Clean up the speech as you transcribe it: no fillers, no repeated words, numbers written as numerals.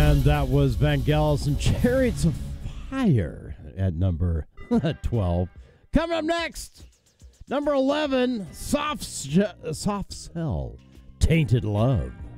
And that was Vangelis and Chariots of Fire at number 12. Coming up next, number 11, Soft Cell, Tainted Love.